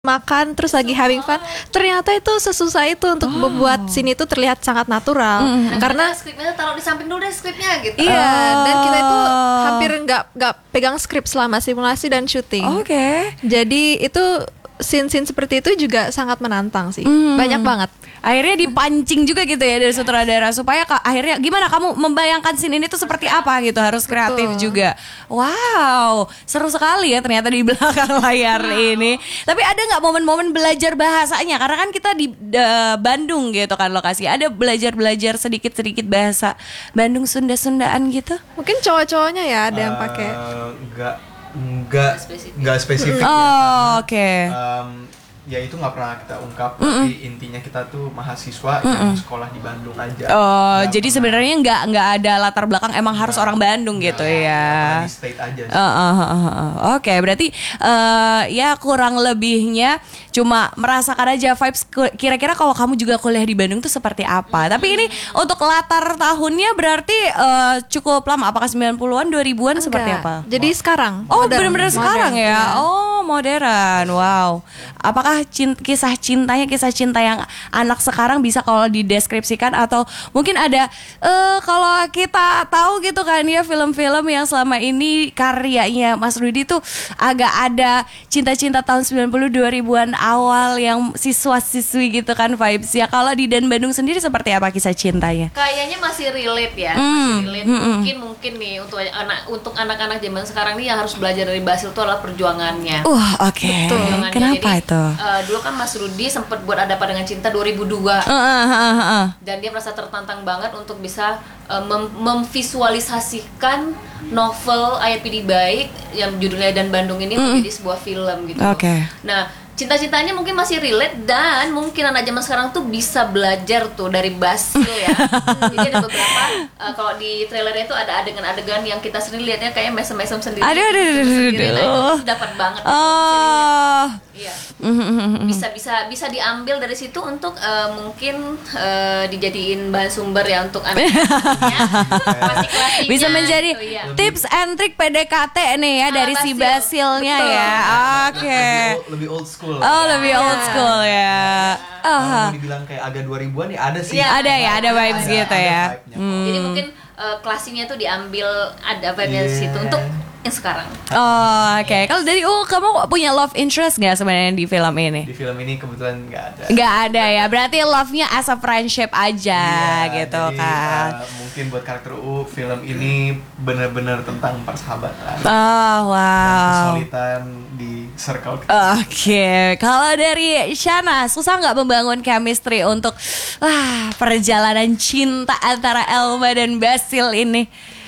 makan terus lagi having fun, ternyata itu sesusah itu untuk membuat scene itu terlihat sangat natural. Karena skripnya taruh di samping dulu deh skripnya gitu. iya, dan kita itu hampir nggak pegang skrip selama simulasi dan syuting. Jadi itu scene-scene seperti itu juga sangat menantang sih. Banyak banget. Akhirnya dipancing juga gitu ya dari sutradara supaya akhirnya gimana kamu membayangkan scene ini tuh seperti apa gitu, harus kreatif juga. Wow, seru sekali ya ternyata di belakang layar ini. Tapi ada nggak momen-momen belajar bahasanya? Karena kan kita di Bandung gitu kan lokasi. Ada belajar sedikit-sedikit bahasa Bandung Sunda-Sundaan gitu? Mungkin cowok-cowoknya ya ada yang pakai. Nggak spesifik Oke. Ya itu nggak pernah kita ungkap, tapi intinya kita tuh mahasiswa yang sekolah di Bandung aja. Jadi sebenarnya nggak ada latar belakang, emang harus orang Bandung gitu ya. Di state aja. Oke, berarti ya kurang lebihnya cuma merasakan aja vibes. Kira-kira kalau kamu juga kuliah di Bandung tuh seperti apa? Tapi ini untuk latar tahunnya berarti cukup lama. Apakah 90-an, 2000-an seperti apa? Jadi sekarang. Oh, modern, benar-benar sekarang ya. Iya. Oh, modern. Wow. Apakah kisah cinta yang anak sekarang bisa kalau dideskripsikan, atau mungkin ada kalau kita tahu gitu kan ya, film-film yang selama ini karyanya Mas Rudy tuh agak ada cinta-cinta tahun 90 2000-an awal yang siswa-siswi gitu kan vibes ya. Kalau di Dan Bandung sendiri seperti apa kisah cintanya? Kayaknya masih relate ya. Masih relate. Mungkin nih untuk anak-anak zaman sekarang nih yang harus belajar dari Basil itu adalah perjuangannya. Oke. Kenapa Jadi, itu? Dulu kan Mas Rudy sempat buat Ada Apa Dengan Cinta 2002. Dan dia merasa tertantang banget untuk bisa memvisualisasikan novel Ayat Pidi Baik yang judulnya Dan Bandung ini menjadi sebuah film gitu. Nah, cinta-cintanya mungkin masih relate, dan mungkin anak zaman sekarang tuh bisa belajar tuh dari Basil ya. Jadi ada beberapa kalau di trailernya itu ada adegan-adegan yang kita sendiri lihatnya kayak mesem-mesem sendiri. Aduh. Nah, itu dapat banget. Iya. Bisa diambil dari situ untuk mungkin dijadiin bahan sumber ya untuk anak-anaknya. Bisa menjadi tips and trick PDKT nih ya dari si Basilnya ya. Oke. Lebih old school. Lebih old school ya. Kalau dibilang kayak agak 2000-an ya ada sih. Ada vibes gitu ya. Jadi mungkin klasingnya tuh diambil, ada vibes di situ untuk yang sekarang. Oke. Kalau dari kamu punya love interest nggak sebenarnya di film ini? Di film ini kebetulan nggak ada. Nggak ada ya. Berarti love-nya as a friendship aja gitu jadi, kan. Mungkin buat karakter film ini benar-benar tentang persahabatan. Wow. Kesulitan di circle. Oke. Kalau dari Shana, susah nggak membangun chemistry untuk perjalanan cinta antara Elma dan Basil ini?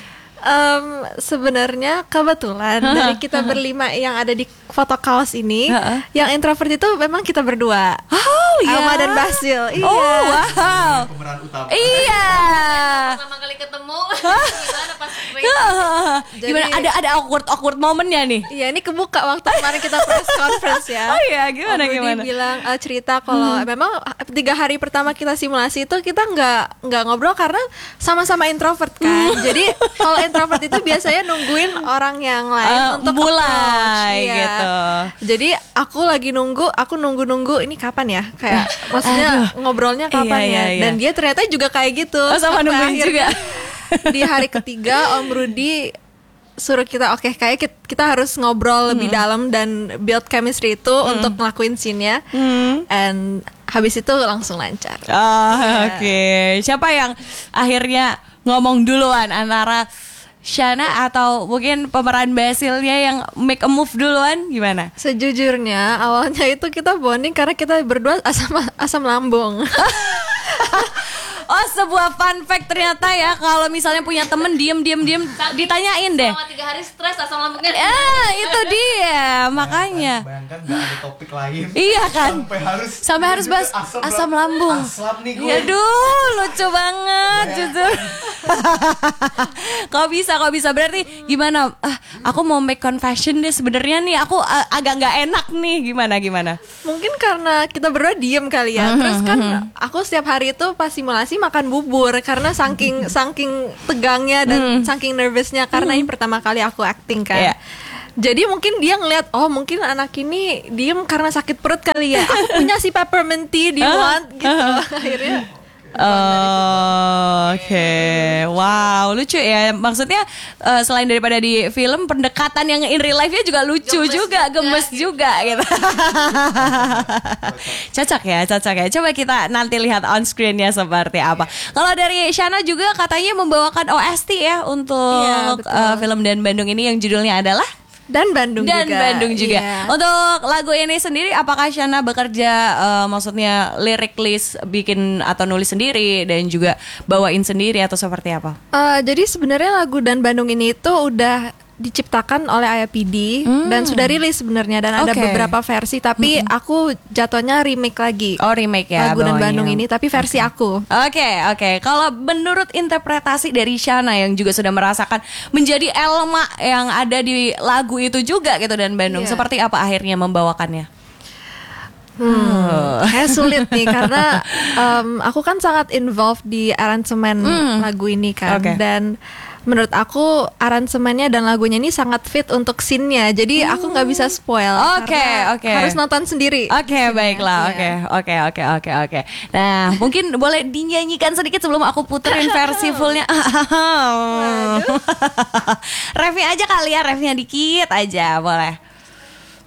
Sebenarnya kebetulan dari kita berlima yang ada di foto kaos ini, yang introvert itu memang kita berdua. Elma dan Basil. Iya. Wow. Pemeran utama. Iya. Pertama kali ketemu gimana pas Gimana, ada awkward momennya nih? Iya, ini kebuka waktu kemarin kita press conference ya. Gimana? Dia bilang cerita kalau memang 3 hari pertama kita simulasi itu kita nggak ngobrol karena sama-sama introvert kan. Jadi kalau introvert itu biasanya nungguin orang yang lain untuk mulai approach, gitu. Jadi aku nunggu ini kapan ya? Kayak maksudnya ngobrolnya kapan ya? Dan dia ternyata juga kayak gitu. Sama nungguin juga. Di hari ketiga Om Rudy suruh kita kayak kita harus ngobrol lebih dalam dan build chemistry itu untuk ngelakuin scene-nya. And habis itu langsung lancar. Oke. Siapa yang akhirnya ngomong duluan, antara Shana atau mungkin pemeran Basilnya yang make a move duluan? Gimana? Sejujurnya awalnya itu kita bonding karena kita berdua asam lambung. Sebuah fun fact ternyata ya, kalau misalnya punya temen diem ditanyain deh. Selama 3 hari stres asam lambungnya. Itu dia makanya. Bayangkan gak ada topik lain. Iya kan? Sampai harus bahas asam lambung. Asap nih gue. Aduh, lucu banget jujur. Kok bisa berarti gimana? Aku mau make confession deh, sebenarnya nih aku agak nggak enak nih, gimana? Mungkin karena kita berdua diem kali ya. Terus kan aku setiap hari itu pas simulasi makan bubur karena saking tegangnya dan saking nervousnya karena ini pertama kali aku acting kan. Jadi mungkin dia ngeliat, oh mungkin anak ini diem karena sakit perut kali ya. Aku punya si peppermint tea, do you want? Gitu. Akhirnya Oke, wow, lucu ya. Maksudnya selain daripada di film, pendekatan yang in real life-nya juga lucu juga, gemes juga gitu. Cocok ya. Coba kita nanti lihat on screen-nya seperti apa. Kalau dari Shana juga katanya membawakan OST ya untuk film Dan Bandung ini yang judulnya adalah Dan Bandung juga. Iya. Untuk lagu ini sendiri, apakah Shana bekerja, maksudnya lirik list bikin atau nulis sendiri dan juga bawain sendiri atau seperti apa? Jadi sebenarnya lagu Dan Bandung ini itu udah diciptakan oleh Ayah PD dan sudah rilis sebenarnya dan ada beberapa versi, tapi aku jatuhnya remake lagi. Oh, remake ya lagu Dan Bandung ini, tapi versi aku. Oke. Kalau menurut interpretasi dari Shana yang juga sudah merasakan menjadi Elma yang ada di lagu itu juga gitu Dan Bandung, seperti apa akhirnya membawakannya? Kayak sulit nih karena aku kan sangat involved di aransemen lagu ini kan, dan menurut aku aransemennya dan lagunya ini sangat fit untuk scene-nya. Jadi aku nggak bisa spoil. Karena harus nonton sendiri. Baiklah. Oke. Nah, mungkin boleh dinyanyikan sedikit sebelum aku puterin versi fullnya. Refnya aja kali ya, refnya dikit aja, boleh.